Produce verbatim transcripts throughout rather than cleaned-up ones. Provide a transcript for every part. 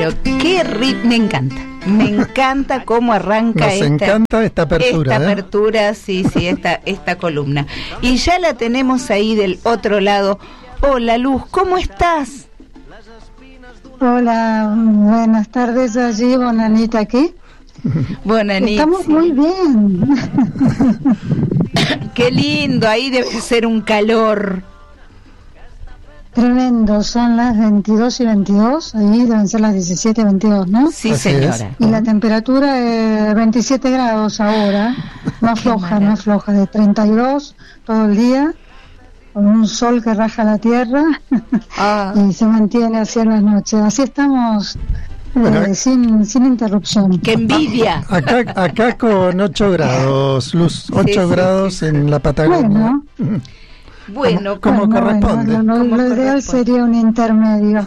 pero qué ritmo, me encanta. Me encanta cómo arranca Nos esta, encanta esta apertura. Esta ¿eh? apertura, sí, sí, esta, esta columna. Y ya la tenemos ahí del otro lado. Hola, Luz, ¿cómo estás? Hola, buenas tardes allí, Bonanita aquí. Bonanita. Estamos muy bien. Qué lindo, ahí debe ser un calor. Tremendo, son las veintidós y veintidós, ahí deben ser las diecisiete y veintidós, ¿no? Sí, Así señora. es. Y la temperatura es veintisiete grados ahora, no floja, no floja, de treinta y dos todo el día, con un sol que raja la tierra Ah. y se mantiene hacia la noche. Así estamos, Bueno, eh, sin, sin interrupción. ¡Qué envidia! Acá, acá con ocho grados, Luz, ocho sí, grados sí. en la Patagonia. Bueno. Bueno, Como como, corresponde. Bueno, lo, Como lo ideal corresponde. sería un intermedio.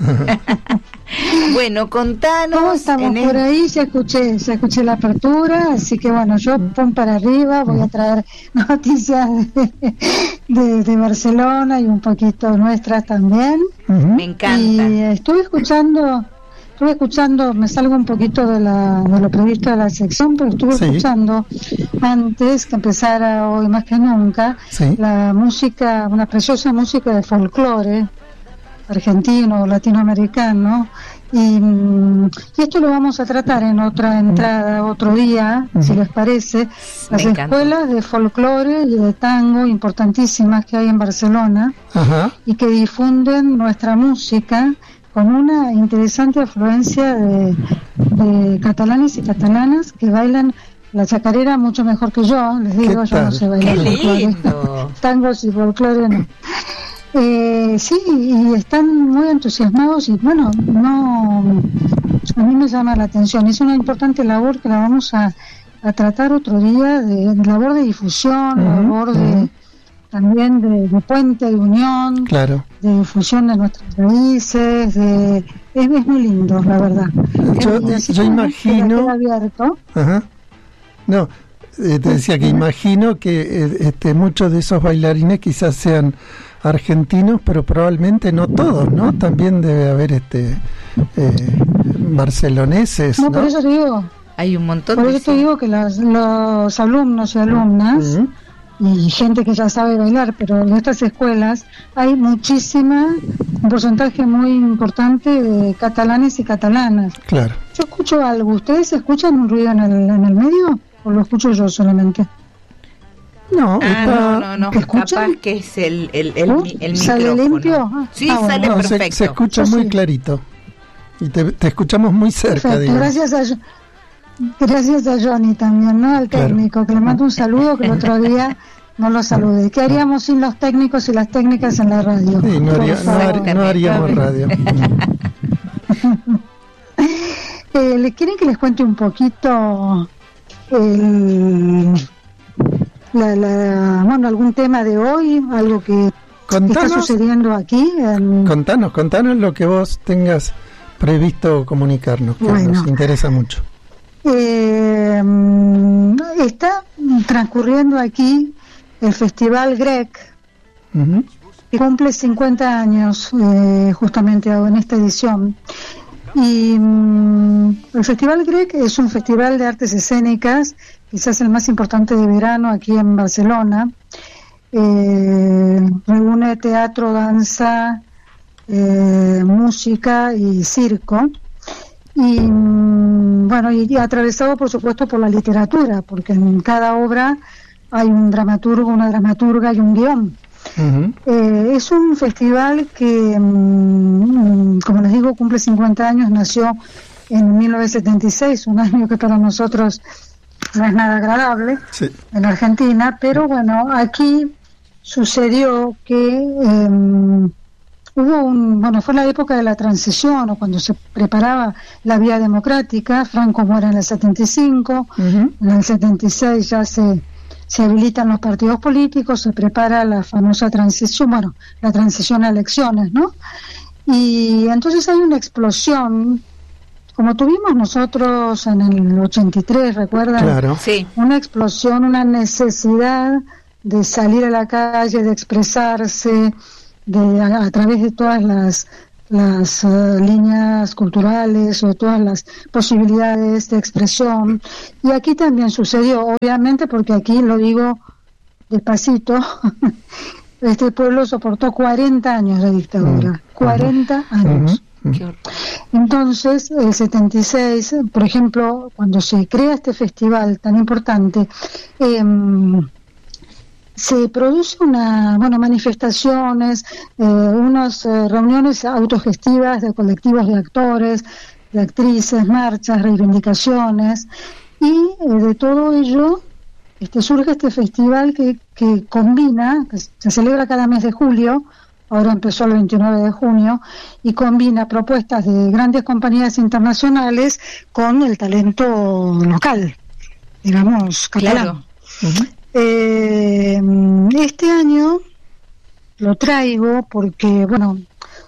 bueno, contanos. ¿Cómo estamos en el- por ahí? Ya escuché, ya escuché la apertura, así que bueno, yo pum para arriba, voy a traer noticias de, de, de Barcelona y un poquito nuestras también. Ujú. Me encanta. Y estuve escuchando, estuve escuchando, me salgo un poquito de, la, de lo previsto de la sección, pero estuve Sí. escuchando antes que empezara hoy más que nunca Sí. la música, una preciosa música de folclore argentino, latinoamericano, y, mm, y esto lo vamos a tratar en otra entrada, otro día, Ujú. si les parece, las encanta. escuelas de folclore y de tango importantísimas que hay en Barcelona Ajá. y que difunden nuestra música con una interesante afluencia de, de catalanes y catalanas que bailan la chacarera mucho mejor que yo, les digo, yo tal? no sé ¡Qué bailar folclore. lindo! Tangos y folclore no. Eh, sí, y están muy entusiasmados y bueno, no, a mí me llama la atención. Es una importante labor que la vamos a, a tratar otro día, de, de labor de difusión, Ujú, labor de ujú. también de, de puente, de unión, Claro. de difusión de nuestras raíces, de, es, es muy lindo, la verdad. Yo, Y así yo que, bueno, imagino. queda abierto. Ajá. No, eh, te decía que imagino que eh, este, muchos de esos bailarines quizás sean argentinos, pero probablemente no todos, ¿no? También debe haber este eh, barceloneses, No, ¿no? por eso te digo, Hay un montón por de... eso te digo que los, los alumnos y alumnas Ujú. y gente que ya sabe bailar, pero en estas escuelas hay muchísima, un porcentaje muy importante de catalanes y catalanas. Claro. Yo escucho algo, ¿ustedes escuchan un ruido en el, en el medio o lo escucho yo solamente? No, Ah, está, no, no, no, ¿Te escuchan? capaz que es el, el, el, ¿Uh? mi- el ¿Sale micrófono. limpio? Ah, Sí, ah, bueno. sale no, se, perfecto. se escucha Yo muy sí. clarito. Y te, te escuchamos muy cerca, Perfecto, digamos. gracias a Jo- gracias a Johnny también, ¿no? Al Claro. técnico, que le mando un saludo que el otro día no lo saludé. ¿Qué haríamos sin los técnicos y las técnicas en la radio? Sí, no, Por haría- no favor. har- no haríamos radio. Eh, ¿le quieren que les cuente un poquito el, la, la, bueno, algún tema de hoy, algo que está Contanos, sucediendo aquí? En, contanos, contanos lo que vos tengas previsto comunicarnos, que Bueno. nos interesa mucho. eh, está transcurriendo aquí el Festival Grec, Ujú. que cumple cincuenta años eh, justamente en esta edición. Y mm, el Festival Grec es un festival de artes escénicas, quizás el más importante de verano aquí en Barcelona. Eh, reúne teatro, danza, eh, música y circo. Y mm, bueno, y, y atravesado por supuesto por la literatura, porque en cada obra hay un dramaturgo, una dramaturga y un guión. Ujú. Eh, es un festival que, mm, como les digo, cumple cincuenta años, nació en mil novecientos setenta y seis, un año que para nosotros no es nada agradable Sí. en Argentina, pero bueno, aquí sucedió que eh, hubo un, bueno, fue la época de la transición, o cuando se preparaba la vía democrática. Franco muere en el setenta y cinco, Ujú. en el setenta y seis ya se se habilitan los partidos políticos, se prepara la famosa transición, bueno, la transición a elecciones, ¿no? Y entonces hay una explosión, como tuvimos nosotros en el ochenta y tres, ¿recuerdan? Claro. Sí. Una explosión, una necesidad de salir a la calle, de expresarse, de a, a través de todas las las uh, líneas culturales o todas las posibilidades de expresión. Y aquí también sucedió, obviamente, porque aquí lo digo despacito, este pueblo soportó cuarenta años de dictadura, uh-huh. cuarenta años. Uh-huh. Entonces, el setenta y seis, por ejemplo, cuando se crea este festival tan importante, eh, se produce una, bueno, manifestaciones, eh, unas eh, reuniones autogestivas de colectivos de actores, de actrices, marchas, reivindicaciones, y eh, de todo ello este, surge este festival que, que combina, que se celebra cada mes de julio, ahora empezó el veintinueve de junio, y combina propuestas de grandes compañías internacionales con el talento local, digamos, catalán. Claro. Uh-huh. Eh, este año lo traigo porque, bueno,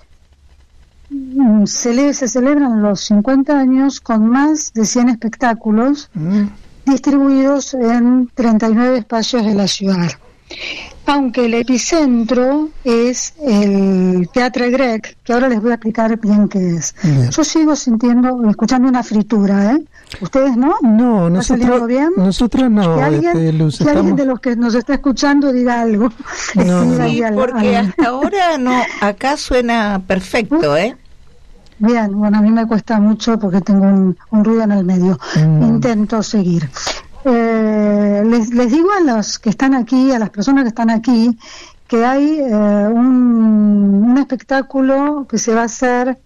se, le, se celebran los cincuenta años con más de cien espectáculos mm. distribuidos en treinta y nueve espacios de la ciudad. Aunque el epicentro es el Teatre Grec, que ahora les voy a explicar bien qué es. Bien. Yo sigo sintiendo, escuchando una fritura, ¿eh? ¿Ustedes no? No, nosotros, bien? nosotros no. Que alguien, este, Luz, que estamos... alguien de los que nos está escuchando diga algo. No, sí, al, porque al... hasta ahora no, acá suena perfecto, ¿eh? Bien, bueno, a mí me cuesta mucho porque tengo un, un ruido en el medio. Mm. Intento seguir. Eh, les, les digo a los que están aquí, a las personas que están aquí, que hay eh, un, un espectáculo que se va a hacer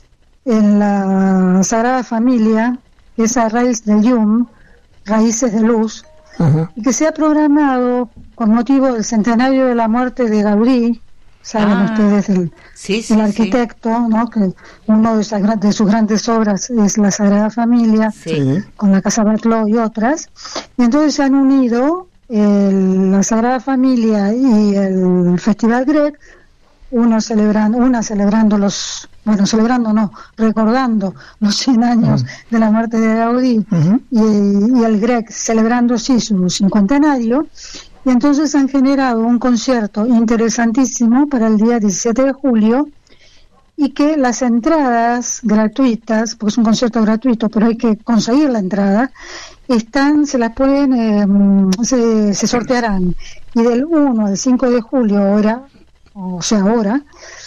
en la Sagrada Familia, que es a raíz de Llum, Raíces de Luz, uh-huh. y que se ha programado con motivo del centenario de la muerte de Gaudí. Saben ah, ustedes el, sí, sí, el arquitecto, sí. ¿no? Que uno de, esas, de sus grandes obras es la Sagrada Familia, sí. con la Casa Bartoló y otras. Y entonces se han unido el, la Sagrada Familia y el Festival Grec, uno celebrando, una celebrando los, bueno, celebrando no, recordando los cien años uh-huh. de la muerte de Gaudí, uh-huh. y, y el Grec celebrando sí su cincuentenario. Y entonces han generado un concierto interesantísimo para el día diecisiete de julio, y que las entradas gratuitas, porque es un concierto gratuito, pero hay que conseguir la entrada, están, se las pueden, eh, se, se sortearán. Y del uno al cinco de julio, ahora, o sea, ahora,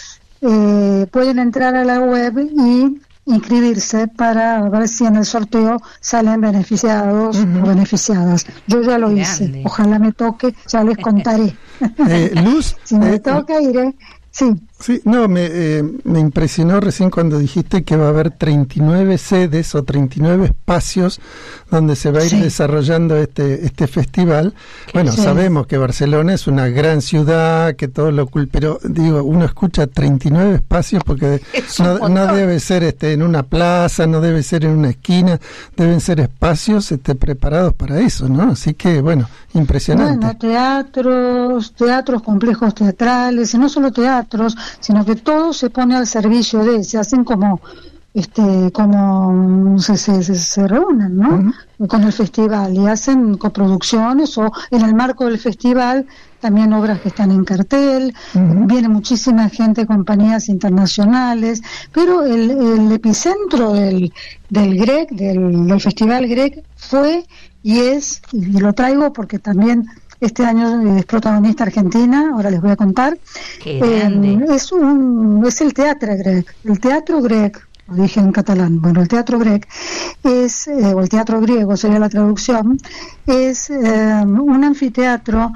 eh, pueden entrar a la web y inscribirse para ver si en el sorteo salen beneficiados uh-huh. o beneficiadas. Yo ya lo hice, Grande. Ojalá me toque, ya les contaré. Eh, Luz, si me eh, toca iré. Sí. Sí, no, me, eh, me impresionó recién cuando dijiste que va a haber treinta y nueve sedes o treinta y nueve espacios donde se va a ir sí. desarrollando este este festival. Bueno, sí. sabemos que Barcelona es una gran ciudad, que todo lo cool, pero digo, uno escucha treinta y nueve espacios porque no, no debe ser este en una plaza, no debe ser en una esquina, deben ser espacios este, preparados para eso, ¿no? Así que, bueno, impresionante. Bueno, teatros, teatros, complejos teatrales, y no solo teatros, sino que todo se pone al servicio de, se hacen como, este, como se, se, se, se reúnen, ¿no? Uh-huh. Con el festival y hacen coproducciones o en el marco del festival también obras que están en cartel, uh-huh. viene muchísima gente, compañías internacionales, pero el, el epicentro del, del Grec, del, del festival Grec fue y es, y lo traigo porque también este año es protagonista Argentina, ahora les voy a contar. Eh, es un es el Teatre Grec. El Teatro Grec, lo dije en catalán, bueno, el Teatro Grec es, eh, o el teatro griego sería la traducción, es eh, un anfiteatro,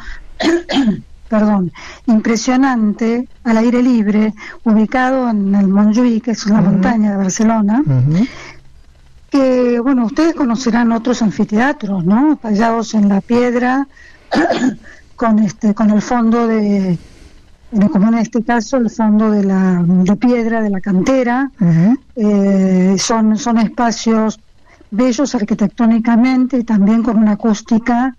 perdón, impresionante, al aire libre, ubicado en el Montjuïc, que es la uh-huh. montaña de Barcelona. Uh-huh. Que, bueno, ustedes conocerán otros anfiteatros, ¿no? Tallados en la piedra, con este con el fondo de, como en este caso el fondo de la de piedra de la cantera. Uh-huh. eh, son son espacios bellos arquitectónicamente y también con una acústica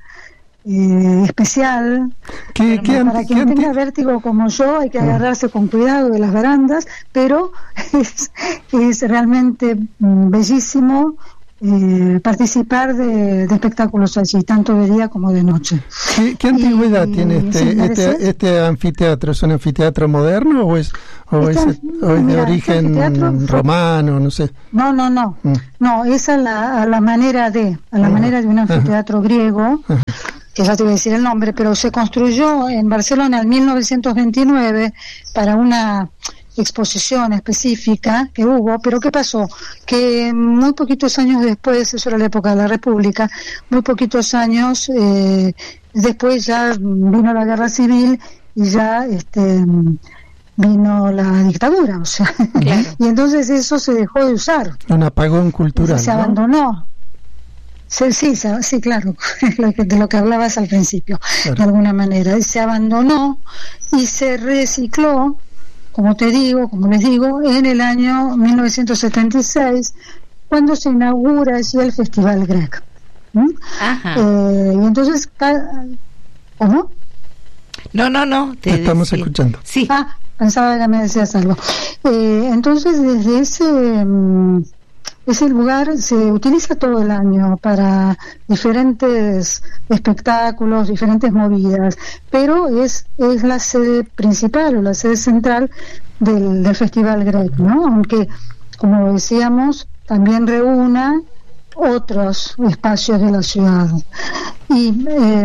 eh, especial. ¿Qué, qué para anti, quien qué tenga anti... vértigo como yo hay que agarrarse uh-huh. con cuidado de las barandas, pero es, es realmente mm, bellísimo. eh, participar de, de espectáculos allí, tanto de día como de noche. ¿Qué, qué antigüedad y, tiene este, ¿sí este, este anfiteatro? ¿Es un anfiteatro moderno o es, o Está, es, o es mira, de origen este romano? No sé. No, no, no. Mm. No, es a la, a la manera de, a la uh-huh. manera de un anfiteatro uh-huh. griego, uh-huh. que ya te voy a decir el nombre, pero se construyó en Barcelona en mil novecientos veintinueve para una exposición específica que hubo, pero ¿qué pasó? Que muy poquitos años después, eso era la época de la República, muy poquitos años eh, después ya vino la guerra civil y ya este vino la dictadura, o sea, claro. Y entonces eso se dejó de usar. Un apagón cultural, se ¿no? abandonó. Sí, sí, sí, claro, de lo que hablabas al principio, claro. De alguna manera. Y se abandonó y se recicló, como te digo, como les digo, en el año mil novecientos setenta y seis, cuando se inaugura allí el Festival Grec. ¿Mm? Ajá. Eh, y entonces, ¿cómo? No, no, no. Te estamos decía. escuchando. Sí. Ah, pensaba que me decías algo. Eh, entonces, desde ese... Um, Ese lugar se utiliza todo el año para diferentes espectáculos, diferentes movidas, pero es, es la sede principal o la sede central del, del Festival Grec, ¿no? Aunque, como decíamos, también reúna otros espacios de la ciudad. Y eh,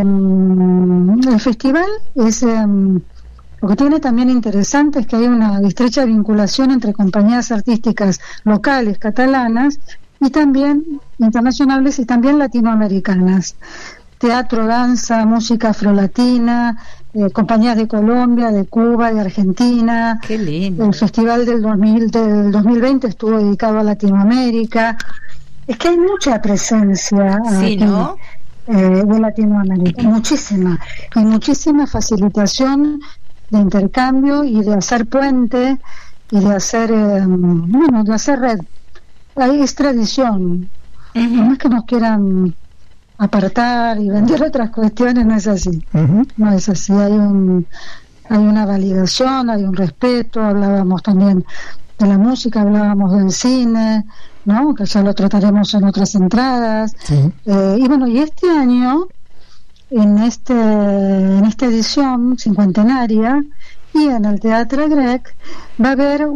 el festival es... Eh, Lo que tiene también interesante es que hay una estrecha vinculación entre compañías artísticas locales catalanas y también internacionales y también latinoamericanas. Teatro, danza, música afrolatina, eh, compañías de Colombia, de Cuba, de Argentina. Qué lindo. El festival del, dos mil, del dos mil veinte estuvo dedicado a Latinoamérica. Es que hay mucha presencia sí, aquí, ¿no? eh, de Latinoamérica, muchísima, y muchísima facilitación de intercambio y de hacer puente y de hacer eh, bueno, de hacer red. Ahí es tradición. Uh-huh. No es que nos quieran apartar y vender otras cuestiones, no es así. Uh-huh. No es así. Hay un hay una validación, hay un respeto. Hablábamos también de la música, hablábamos del cine, ¿no? Que ya lo trataremos en otras entradas. Uh-huh. Eh, y bueno, y este año en este en esta edición cincuentenaria y en el Teatro Grec va a haber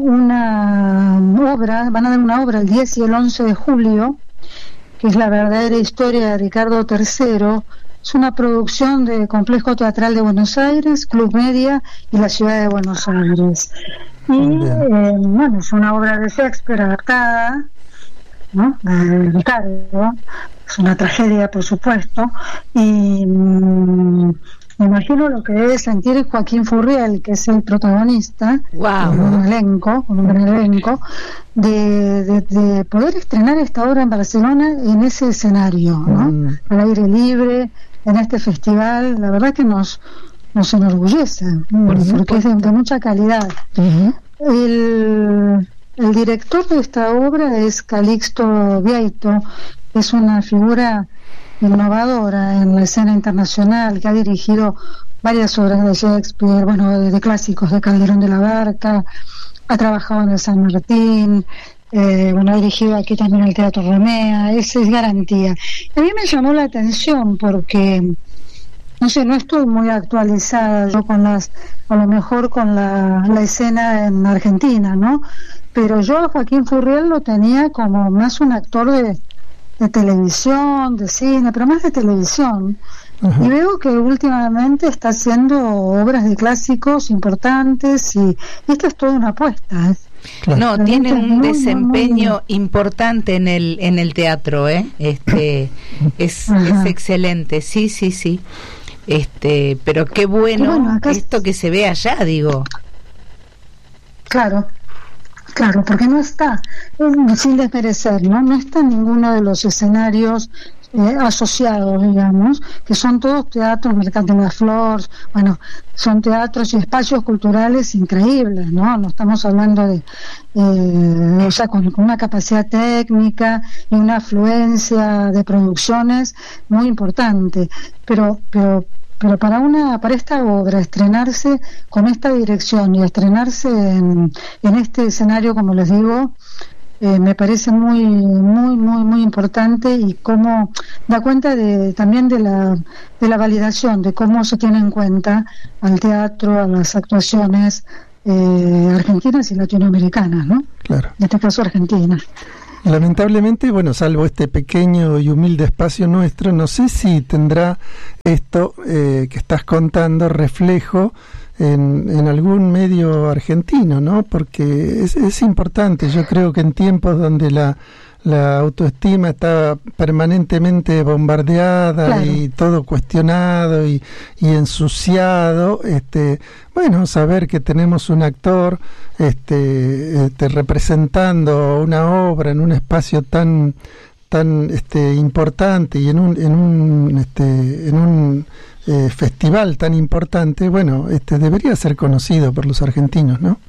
una obra, van a dar una obra el diez y el once de julio, que es la verdadera historia de Ricardo tercero. Es una producción del Complejo Teatral de Buenos Aires, Club Media y la Ciudad de Buenos Aires. Y eh, bueno, es una obra de Shakespeare adaptada, ¿no? De Ricardo. Es una tragedia, por supuesto, y mmm, me imagino lo que debe sentir Joaquín Furriel, que es el protagonista, wow. con un elenco, con un gran elenco, de, de, de poder estrenar esta obra en Barcelona en ese escenario, ¿no? Mm. Al aire libre, en este festival. La verdad que nos, nos enorgullece, porque es de, de mucha calidad. Uh-huh. El, el director de esta obra es Calixto Vieito. Es una figura innovadora en la escena internacional, que ha dirigido varias obras de Shakespeare, bueno, de, de clásicos de Calderón de la Barca, ha trabajado en el San Martín, eh, bueno, ha dirigido aquí también el Teatro Romea, esa es garantía. A mí me llamó la atención porque, no sé, no estoy muy actualizada yo con las, a lo mejor con la, la escena en Argentina, ¿no? Pero yo a Joaquín Furriel lo tenía como más un actor de de televisión, de cine, pero más de televisión. Uh-huh. Y veo que últimamente está haciendo obras de clásicos importantes y, y esta es toda una apuesta. ¿eh? Claro. No, tiene un muy, desempeño muy, muy importante en el en el teatro, ¿eh? Este es, es excelente, sí, sí, sí. Este, pero qué bueno, bueno esto que se ve allá, digo. Claro. Claro, porque no está, sin desmerecer, ¿no? No está en ninguno de los escenarios eh, asociados, digamos, que son todos teatros, Mercado de las Flores, bueno, son teatros y espacios culturales increíbles, ¿no? No estamos hablando de, eh, o sea, con, con una capacidad técnica y una afluencia de producciones muy importante, pero, pero Pero para una para esta obra, estrenarse con esta dirección y estrenarse en, en este escenario, como les digo, eh, me parece muy, muy, muy, muy importante, y cómo da cuenta de, también de la, de la validación, de cómo se tiene en cuenta al teatro, a las actuaciones eh, argentinas y latinoamericanas, ¿no? Claro. En este caso argentinas. Lamentablemente, bueno, salvo este pequeño y humilde espacio nuestro, no sé si tendrá esto eh, que estás contando reflejo en, en algún medio argentino, ¿no? Porque es, es importante. Yo creo que en tiempos donde la, la autoestima está permanentemente bombardeada, claro, y todo cuestionado y, y ensuciado, este, bueno, saber que tenemos un actor este, este, representando una obra en un espacio tan tan este, importante y en un en un este, en un eh, festival tan importante, bueno, este, debería ser conocido por los argentinos, ¿no?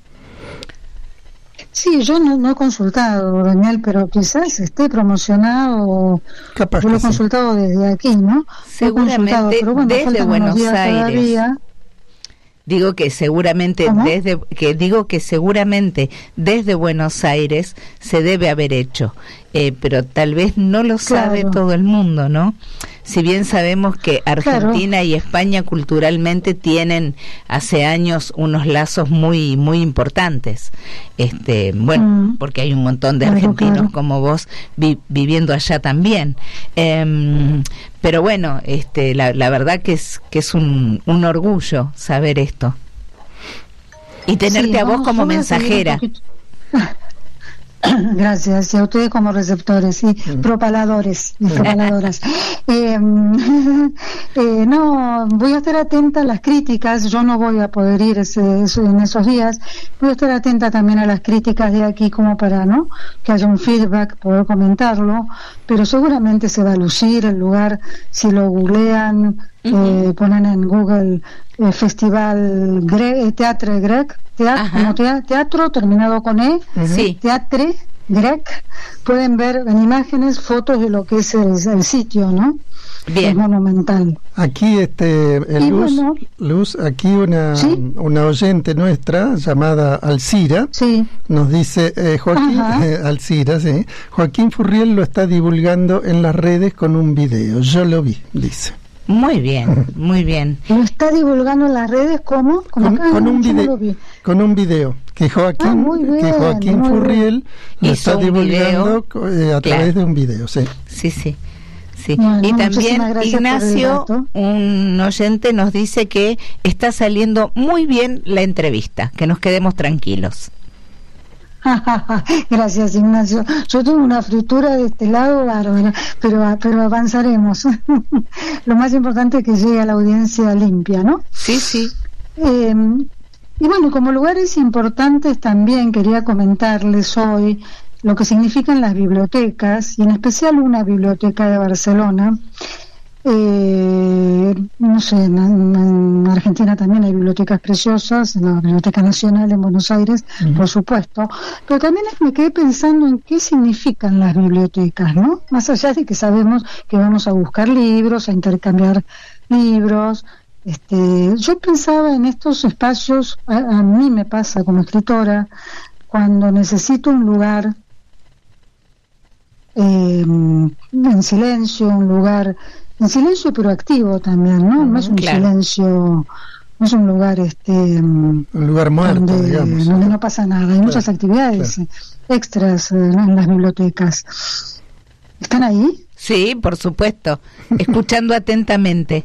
Sí, yo no, no he consultado, Daniel, pero quizás esté promocionado. Capaz yo lo he sí. consultado desde aquí, ¿no? Seguramente pero bueno, desde Buenos Aires. Todavía. Digo que seguramente ¿Cómo? desde que digo que seguramente desde Buenos Aires se debe haber hecho, eh, pero tal vez no lo sabe claro. todo el mundo, ¿no? Si bien sabemos que Argentina claro. y España culturalmente tienen hace años unos lazos muy muy importantes, este, bueno, mm. porque hay un montón de claro, argentinos claro. como vos vi, viviendo allá también. Eh, pero bueno, este, la, la verdad que es que es un, un orgullo saber esto y tenerte sí, a vos como mensajera. Gracias, y a ustedes como receptores y mm. propaladores y propaladoras. eh, eh, no, voy a estar atenta a las críticas. Yo no voy a poder ir ese, ese, en esos días. Voy a estar atenta también a las críticas de aquí, como para no que haya un feedback, poder comentarlo, pero seguramente se va a lucir el lugar. Si lo googlean, uh-huh. eh, ponen en Google eh, Festival Gre- Teatre Grec, teatro, como te- teatro terminado con E, uh-huh. sí. Teatre Grec, pueden ver en imágenes fotos de lo que es el, el sitio, ¿no? Bien. Es monumental. Aquí, este, eh, Luz, bueno, Luz, aquí una, ¿sí? una oyente nuestra llamada Alcira sí. nos dice, eh, Joaquín, eh, Alcira, sí, Joaquín Furriel lo está divulgando en las redes con un video. Yo lo vi, dice. Muy bien, muy bien. ¿Lo está divulgando en las redes cómo? Con, con, un video, con un video que Joaquín, ah, bien, que Joaquín Furriel lo hizo está divulgando eh, a través claro. de un video, sí. Sí, sí. Sí. Bueno, y también Ignacio, un oyente, nos dice que está saliendo muy bien la entrevista, que nos quedemos tranquilos. Gracias, Ignacio. Yo tengo una fritura de este lado bárbara, pero pero avanzaremos. Lo más importante es que llegue a la audiencia limpia, ¿no? Sí, sí. Eh, y bueno, como lugares importantes también quería comentarles hoy lo que significan las bibliotecas, y en especial una biblioteca de Barcelona. Eh, no sé, en, en Argentina también hay bibliotecas preciosas, en la Biblioteca Nacional en Buenos Aires, uh-huh. por supuesto, pero también me quedé pensando en qué significan las bibliotecas, ¿no? Más allá de que sabemos que vamos a buscar libros, a intercambiar libros. Este, yo pensaba en estos espacios, a, a mí me pasa como escritora, cuando necesito un lugar eh, en silencio, un lugar en silencio pero activo también, ¿no? No es un claro. silencio, no es un lugar este un lugar muerto, donde, digamos, donde no pasa nada. Hay claro, muchas actividades claro. extras eh, en las bibliotecas. ¿Están ahí? Sí, por supuesto, escuchando atentamente.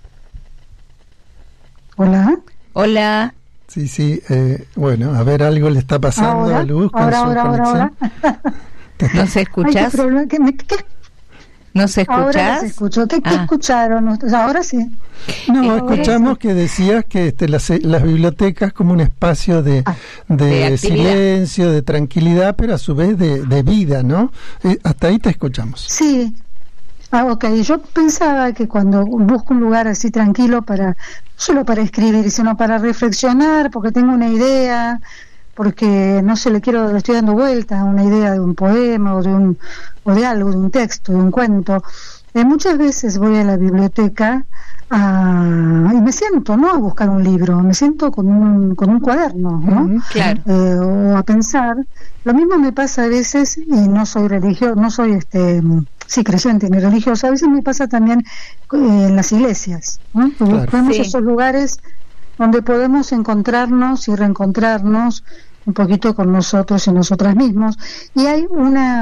Hola. Hola. Sí, sí, eh, bueno, a ver, algo le está pasando ahora, a Luz con ahora, su ahora, conexión. Ahora, ahora. ¿Nos escuchás? Ay, qué problema, ¿qué, me, qué? ¿Nos escuchás? Ahora se escuchó. ¿Qué, qué ah. escucharon? Ahora sí. No, ahora escuchamos sí. que decías que este, las, las bibliotecas como un espacio de, ah, de, de silencio, de tranquilidad, pero a su vez de, de vida, ¿no? Eh, hasta ahí te escuchamos. Sí. Ah, ok. Yo pensaba que cuando busco un lugar así tranquilo para, no solo para escribir, sino para reflexionar, porque tengo una idea, porque no sé, le quiero, le estoy dando vuelta a una idea de un poema o de un o de algo, de un texto, de un cuento, Eh, muchas veces voy a la biblioteca a, y me siento, no a buscar un libro, me siento con un, con un cuaderno, ¿no? Uh-huh, claro. Eh, o a pensar. Lo mismo me pasa a veces, y no soy religioso, no soy este sí creyente ni religiosa, a veces me pasa también eh, en las iglesias, ¿no? Claro. Tenemos Sí. esos lugares donde podemos encontrarnos y reencontrarnos un poquito con nosotros y nosotras mismos. Y hay una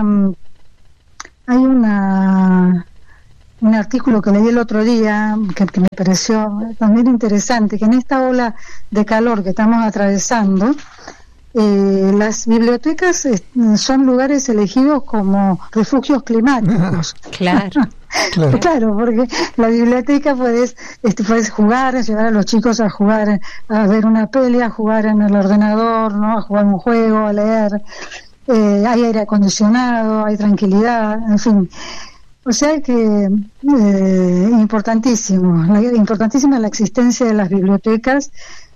hay una un artículo que leí el otro día que, que me pareció también interesante, que en esta ola de calor que estamos atravesando, eh, las bibliotecas eh, son lugares elegidos como refugios climáticos. Claro. Claro. Claro, porque la biblioteca puedes, este, puedes jugar, llevar a los chicos a jugar, a ver una peli, a jugar en el ordenador, ¿no? A jugar un juego, a leer. Eh, hay aire acondicionado, hay tranquilidad, en fin. O sea que eh, importantísimo, la, importantísima la existencia de las bibliotecas.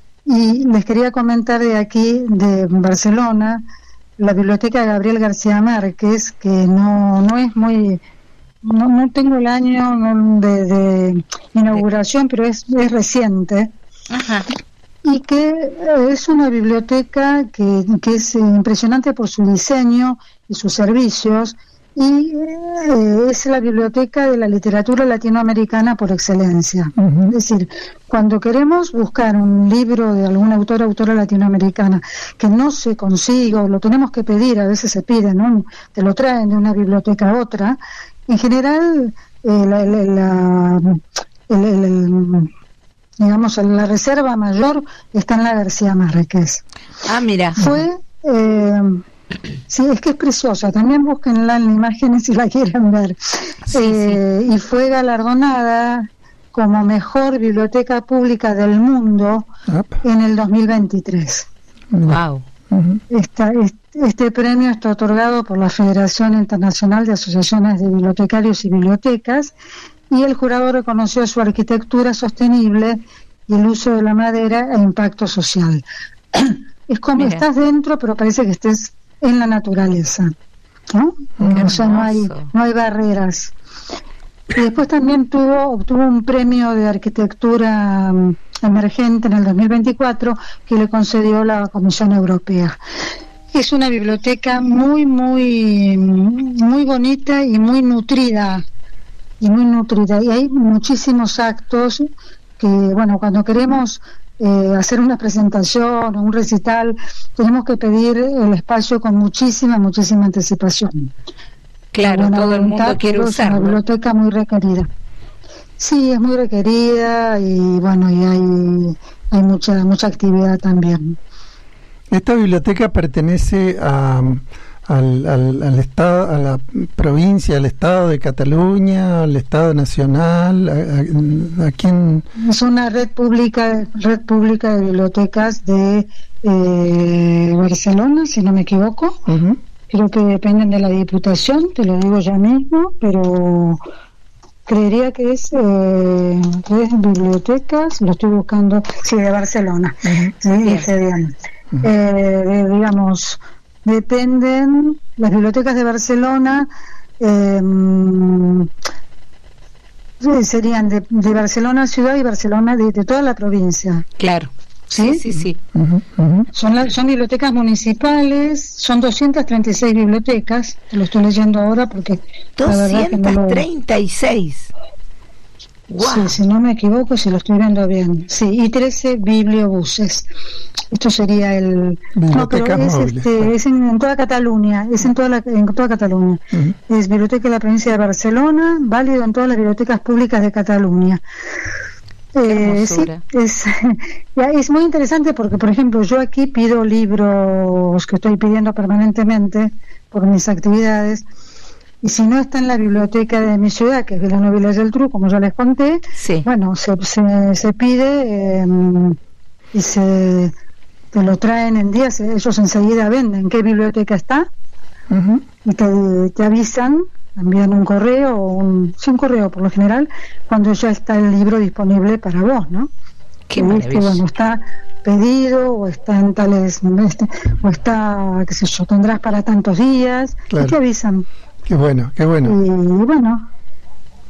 Y les quería comentar de aquí, de Barcelona, la biblioteca Gabriel García Márquez, que no, no es muy... No, no tengo el año no, de, de inauguración, pero es, es reciente. Ajá. Y que eh, es una biblioteca que, que es eh, impresionante por su diseño y sus servicios, y eh, es la biblioteca de la literatura latinoamericana por excelencia. Uh-huh. Es decir, cuando queremos buscar un libro de algún autor o autora latinoamericana que no se consiga, o lo tenemos que pedir, a veces se pide, ¿no? Te lo traen de una biblioteca a otra. En general, eh, la, la, la, el, el, el, digamos, la reserva mayor está en la García Márquez. Ah, mira. Fue, eh, sí, es que es preciosa. También búsquenla en imágenes si la quieren ver. Sí, eh, sí. Y fue galardonada como mejor biblioteca pública del mundo Up. en el dos mil veintitrés. Wow. Uh-huh. Esta, este, este premio está otorgado por la Federación Internacional de Asociaciones de Bibliotecarios y Bibliotecas, y el jurado reconoció su arquitectura sostenible y el uso de la madera e impacto social. Es como Mira. Estás dentro, pero parece que estés en la naturaleza, ¿no? O sea, no hay, no hay barreras. Y después también tuvo, obtuvo un premio de arquitectura um, emergente en el dos mil veinticuatro que le concedió la Comisión Europea. Es una biblioteca muy, muy, muy bonita y muy nutrida, y muy nutrida. Y hay muchísimos actos que, bueno, cuando queremos eh, hacer una presentación o un recital, tenemos que pedir el espacio con muchísima, muchísima anticipación. Claro, todo el mundo quiere usarlo. Es una biblioteca muy requerida. Sí, es muy requerida y bueno, y hay, hay mucha, mucha actividad también. Esta biblioteca pertenece a, al, al, al estado, a la provincia, al estado de Cataluña, al estado nacional, a, a, a quién. Es una red pública, red pública de bibliotecas de eh, Barcelona, si no me equivoco. Uh-huh. Creo que dependen de la Diputación, te lo digo ya mismo, pero creería que es eh, red bibliotecas, lo estoy buscando, sí, de Barcelona. Uh-huh. Sí, dice bien. Uh-huh. Eh, de, digamos, dependen las bibliotecas de Barcelona, eh, serían de, de Barcelona ciudad y Barcelona de, de toda la provincia. Claro. Sí, sí, sí. Uh-huh, uh-huh. Son, la, son bibliotecas municipales, son doscientas treinta y seis bibliotecas, te lo estoy leyendo ahora porque... doscientas treinta y seis. Wow. Sí, si no me equivoco, si lo estoy viendo bien. Sí, y trece bibliobuses. Esto sería el... No, pero es, este, es en, en toda Cataluña, es en toda, la, en toda Cataluña. Uh-huh. Es biblioteca de la provincia de Barcelona, válido en todas las bibliotecas públicas de Cataluña. Eh, sí, es, es muy interesante porque, por ejemplo, yo aquí pido libros que estoy pidiendo permanentemente por mis actividades, y si no está en la biblioteca de mi ciudad, que es Vilanova i la Geltrú, como ya les conté, sí. bueno, se, se, se pide eh, y se te lo traen en días, ellos enseguida venden qué biblioteca está, uh-huh. y te, te avisan. Envían un correo, o un, sí, un correo por lo general, cuando ya está el libro disponible para vos, ¿no? Qué maravilla. Bueno, está pedido, o está en tales, este, o está, qué sé yo, tendrás para tantos días, claro. Y te avisan. Qué bueno, qué bueno. Y bueno,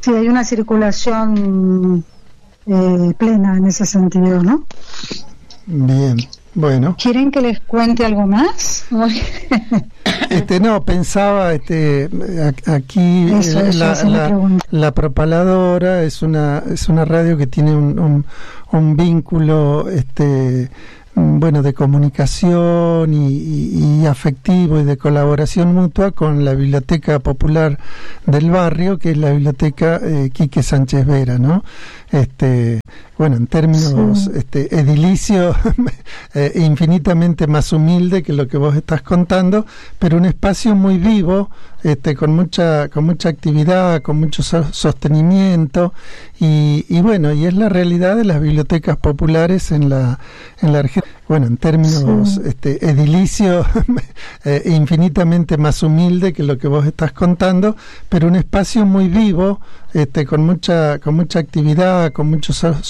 sí, hay una circulación eh, plena en ese sentido, ¿no? Bien, bueno. ¿Quieren que les cuente algo más? Este, no, pensaba, este, aquí eso, eh, eso, la, la, la Propaladora es una es una radio que tiene un, un, un vínculo, este, bueno, de comunicación y, y, y afectivo y de colaboración mutua con la Biblioteca Popular del barrio, que es la Biblioteca eh, Quique Sánchez Vera, ¿no? Este, bueno, en términos sí. este, edilicio, eh, infinitamente más humilde que lo que vos estás contando, pero un espacio muy vivo, este, con mucha con mucha actividad, con mucho so- sostenimiento y, y bueno, y es la realidad de las bibliotecas populares en la en la Argentina. Bueno, en términos sí. este, edilicio, eh, infinitamente más humilde que lo que vos estás contando, pero un espacio muy vivo, este, con mucha con mucha actividad, con mucho so-